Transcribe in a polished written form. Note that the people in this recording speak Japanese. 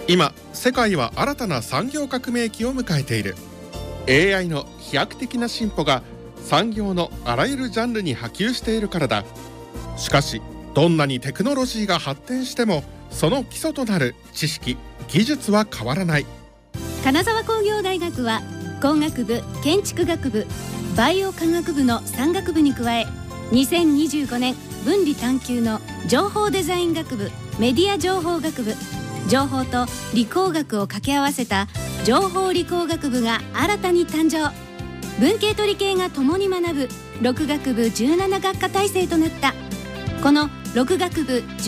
今、世界は新たな産業革命期を迎えている。 AI の飛躍的な進歩が産業のあらゆるジャンルに波及しているからだ。しかし、どんなにテクノロジーが発展しても、その基礎となる知識・技術は変わらない。 金沢工業大学は工学部、建築学部、バイオ科学部の3学部に加え、2025年分離探究の情報デザイン学部、メディア情報学部、情報と理工学を掛け合わせた情報理工学部が新たに誕生。文系と理系が共に学ぶ6学部17学科体制となった。この6学部